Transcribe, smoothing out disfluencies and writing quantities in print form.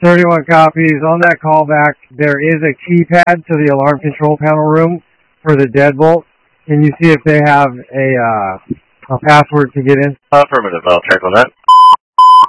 31 copies. On that callback, there is a keypad to the alarm control panel room for the deadbolt. Can you see if they have a password to get in? Affirmative. I'll check on that.